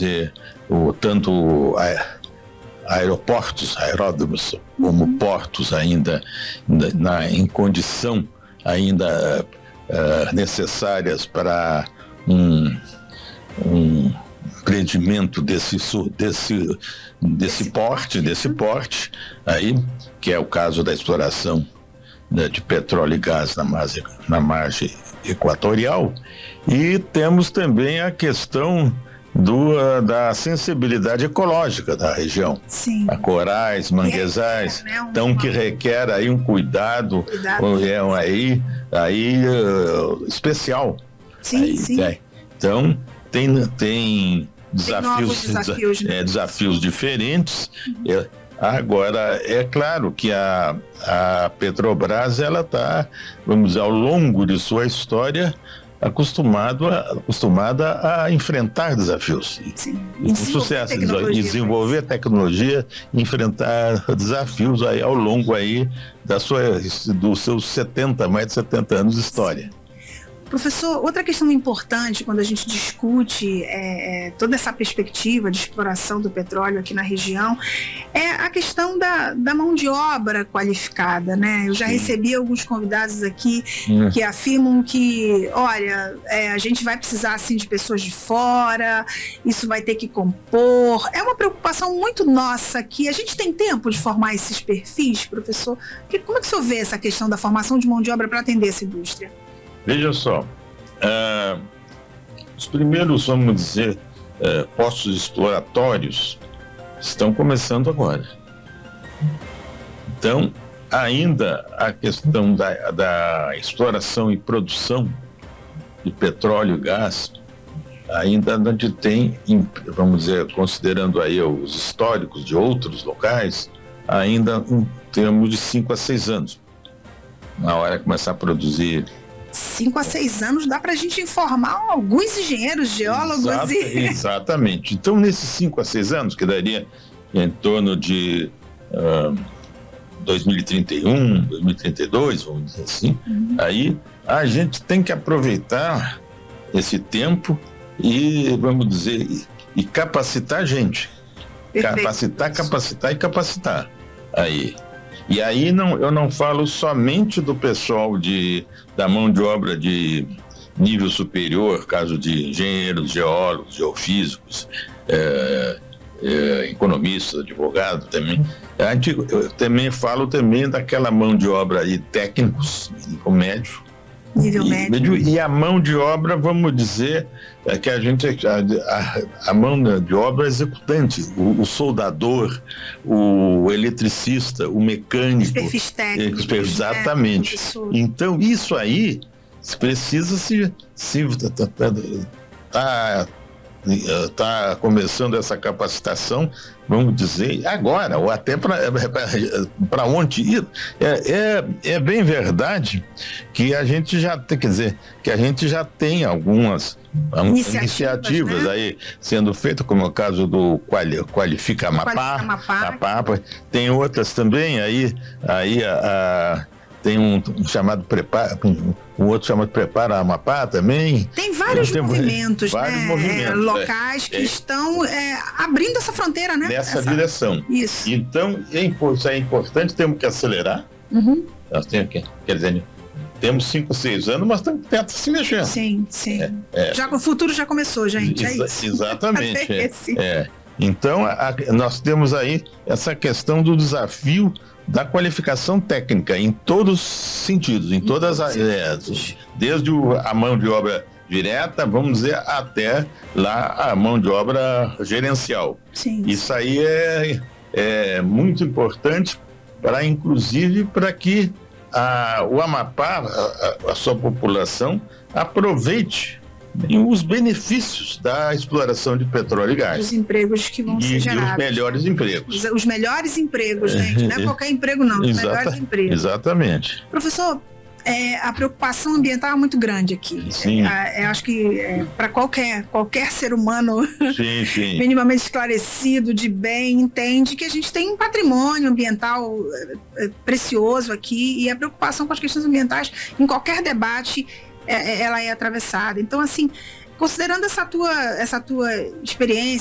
dizer, tanto aeroportos, aeródromos, como portos ainda em condição ainda necessárias para um empreendimento desse porte aí, que é o caso da exploração de petróleo e gás na margem equatorial. E temos também a questão da sensibilidade ecológica da região. Sim. A corais, manguezais, então que requer aí um cuidado especial. Sim, aí, sim. Então tem desafios diferentes. Agora, é claro que a Petrobras, ela está, vamos dizer, ao longo de sua história, acostumada a enfrentar desafios. Sim. E com sucesso, desenvolver tecnologia, enfrentar desafios aí ao longo aí dos seus mais de 70 anos de história. Professor, outra questão importante quando a gente discute toda essa perspectiva de exploração do petróleo aqui na região é a questão da mão de obra qualificada, né? Eu já recebi alguns convidados aqui que afirmam que, olha, a gente vai precisar assim de pessoas de fora, isso vai ter que compor. É uma preocupação muito nossa aqui. A gente tem tempo de formar esses perfis, professor? Como é que o senhor vê essa questão da formação de mão de obra para atender essa indústria? Veja só, os primeiros, vamos dizer, postos exploratórios estão começando agora. Então, ainda a questão da exploração e produção de petróleo e gás, ainda a gente tem, vamos dizer, considerando aí os históricos de outros locais, ainda em termos de 5 a 6 anos. Na hora de começar a produzir 5 a 6 anos dá para a gente informar alguns engenheiros, geólogos. Exatamente. Então, nesses 5 a 6 anos, que daria em torno de 2031, 2032, vamos dizer assim, aí a gente tem que aproveitar esse tempo e, vamos dizer, e capacitar a gente. Capacitar e capacitar. Aí. E aí eu não falo somente do pessoal da mão de obra de nível superior, caso de engenheiros, geólogos, geofísicos, economistas, advogados também. Eu também falo também daquela mão de obra aí, técnicos, nível médio. E a mão de obra, vamos dizer, que a gente a mão de obra executante, o soldador, o eletricista, o mecânico, os perfis técnicos, exatamente. Então isso aí precisa tá começando essa capacitação, vamos dizer, agora, ou até para onde ir. É bem verdade que a gente já tem, tem algumas iniciativas, né, aí sendo feitas, como é o caso do Qualifica Amapá. Tem outras também, tem um chamado um outro chamado Prepara Amapá também. Tem vários movimentos, locais que estão abrindo essa fronteira, né? Nessa direção. Isso. Então, é importante, temos que acelerar. Nós temos que, quer dizer, temos 5, 6 anos, mas temos que tentar se mexer. Sim. O futuro já começou, gente. Exatamente. Então, nós temos aí essa questão do desafio da qualificação técnica em todos os sentidos, em todas as desde a mão de obra direta, vamos dizer, até lá a mão de obra gerencial. Sim. Isso aí é muito importante inclusive para que o Amapá, a sua população, aproveite os benefícios da exploração de petróleo e gás. Os empregos que vão ser gerados. E os melhores empregos. Os melhores empregos, gente. Não é qualquer emprego, não. Os melhores empregos. Exatamente. Professor, a preocupação ambiental é muito grande aqui. Sim. Eu acho que para qualquer ser humano sim. minimamente esclarecido, de bem, entende que a gente tem um patrimônio ambiental precioso aqui, e a preocupação com as questões ambientais, em qualquer debate, ela é atravessada. Então, assim, considerando essa tua experiência,